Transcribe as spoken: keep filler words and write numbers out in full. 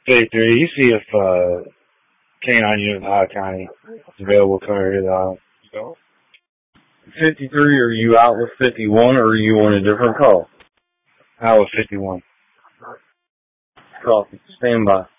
fifty-three. You see if uh, Canine Unit High County is available to carry the aisle. fifty-three, are you out with fifty-one, or are you on a different call? Out with fifty-one. Copy. Stand by.